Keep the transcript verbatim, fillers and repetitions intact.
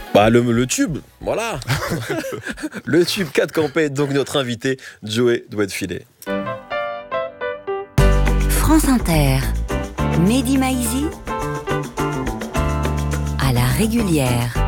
Bah le, le tube, voilà. Le tube quatre campé, donc notre invité, Joey doit être filé. France Inter, Mehdi Maizi, à la régulière.